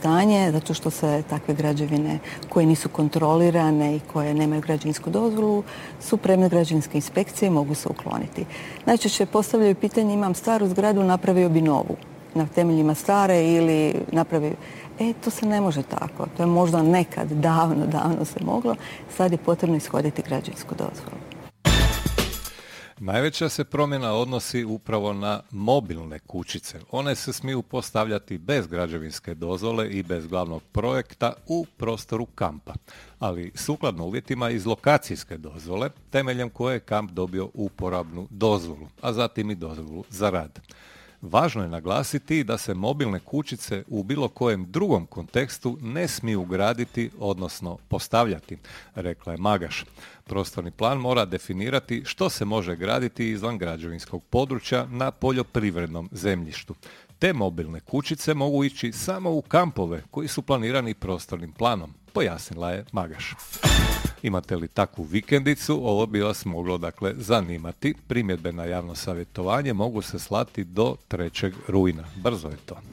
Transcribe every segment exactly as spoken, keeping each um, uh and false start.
stanje, zato što se takve građevine koje nisu kontrolirane i koje nemaju građevinsku dozvolu su predmet građevinske inspekcije i mogu se ukloniti. Najčešće postavljaju pitanje, imam staru zgradu, napravio bi novu na temeljima stare ili napravio... E, to se ne može tako. To je možda nekad, davno, davno se moglo. Sad je potrebno ishoditi građevinsku dozvolu. Najveća se promjena odnosi upravo na mobilne kućice. One se smiju postavljati bez građevinske dozvole i bez glavnog projekta u prostoru kampa, ali sukladno uvjetima iz lokacijske dozvole, temeljem koje je kamp dobio uporabnu dozvolu, a zatim i dozvolu za rad. Važno je naglasiti da se mobilne kućice u bilo kojem drugom kontekstu ne smiju graditi, odnosno postavljati, rekla je Magaš. Prostorni plan mora definirati što se može graditi izvan građevinskog područja na poljoprivrednom zemljištu. Te mobilne kućice mogu ići samo u kampove koji su planirani prostornim planom, pojasnila je Magaš. Imate li takvu vikendicu? Ovo bi vas moglo dakle zanimati. Primjedbe na javno savjetovanje mogu se slati do trećeg rujna. Brzo je to.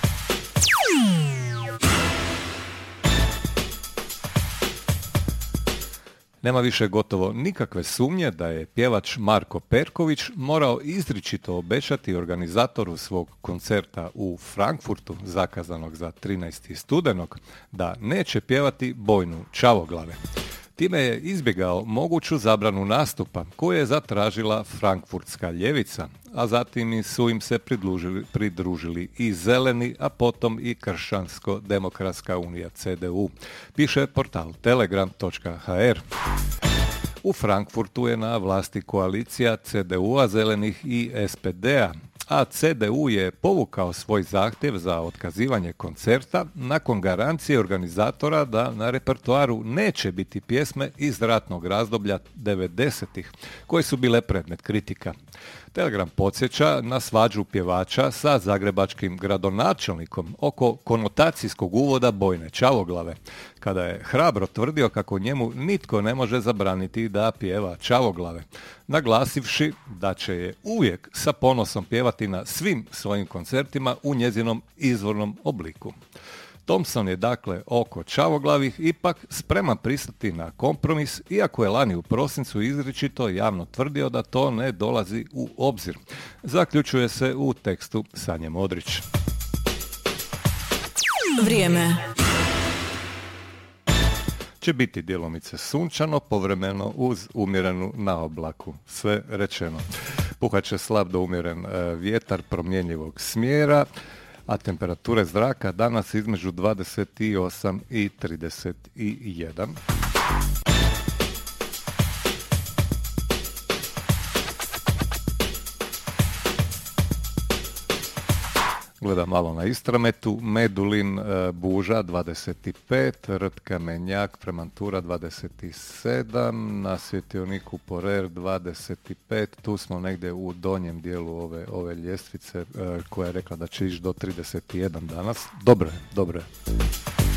Nema više gotovo nikakve sumnje da je pjevač Marko Perković morao izričito obećati organizatoru svog koncerta u Frankfurtu, zakazanog za trinaesti studenog, da neće pjevati bojnu Čavoglave. Time je izbjegao moguću zabranu nastupa koju je zatražila frankfurtska ljevica, a zatim su im se pridružili, pridružili i zeleni, a potom i kršćansko-demokratska unija C D U, piše portal telegram točka h r. U Frankfurtu je na vlasti koalicija C D U-a, zelenih i S P D-a, a C D U je povukao svoj zahtjev za otkazivanje koncerta nakon garancije organizatora da na repertoaru neće biti pjesme iz ratnog razdoblja devedesetih koje su bile predmet kritika. Telegram podsjeća na svađu pjevača sa zagrebačkim gradonačelnikom oko konotacijskog uvoda bojne Čavoglave, kada je hrabro tvrdio kako njemu nitko ne može zabraniti da pjeva Čavoglave, naglasivši da će je uvijek sa ponosom pjevati na svim svojim koncertima u njezinom izvornom obliku. Thompson je dakle oko Čavoglavih ipak spreman pristati na kompromis, iako je lani u prosincu izričito javno tvrdio da to ne dolazi u obzir. Zaključuje se u tekstu Sanje Modrić. Vrijeme. Će biti djelomice sunčano, povremeno uz umjerenu naoblaku. Sve rečeno. Puhat će slab do umjeren vjetar promjenjivog smjera, a temperature zraka danas između dvadeset osam i trideset jedan. Gledam malo na Istrametu, Medulin, Buža dvadeset pet, Rt Kamenjak, Premantura dvadeset sedam, na Svjetioniku Porer dvadeset pet, tu smo negdje u donjem dijelu ove, ove ljestvice koja je rekla da će ići do trideset jedan danas. Dobro je, dobro je.